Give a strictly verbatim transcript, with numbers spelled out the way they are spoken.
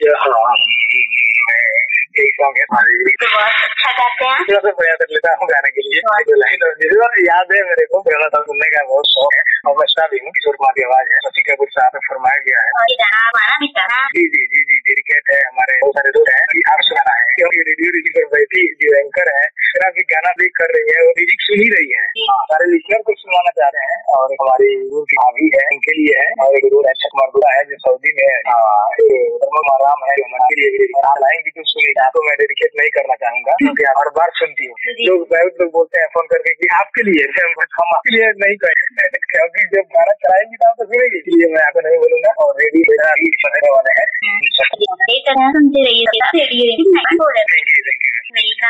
एक सॉन्ग है तो बहुत अच्छा गाते हैं। तो प्रयास कर लेता हूँ गाने के लिए। लाइन याद है मेरे को, प्रेरणा था सुनने का बहुत शौक है और बचता भी हूँ। किशोर कुमार की आवाज है, शशि कपूर साहब ने फरमाया गया है। जी जी जी जी डेडिकेट है हमारे बहुत सारे दोस्त हैं कि आप सुना है क्योंकि रेडियो रेडियो पर बैठी जो एंकर है मेरा भी गाना भी कर रही है और म्यूजिक सुन ही रही है। सारे लिसनर को सुनाना चाह रहे हैं और हमारी भाभी है उनके लिए है और एक रोड है छकमरदुरा है जो सऊदी में है राम है हमारे लिए लाएंगी तो सुनेगा। तो मैं डेडिकेट नहीं करना चाहूंगा क्योंकि हर बार सुनती हूँ। लोग बहुत लोग बोलते हैं फोन करके कि आपके लिए हम आपके लिए नहीं कहें क्योंकि जब गाना चलाएंगी तो आप तो सुनेगी, इसलिए मैं आपको नहीं बोलूंगा। और रेडियो मेरा भी सुनने वाले हैं। सुनते रहिए।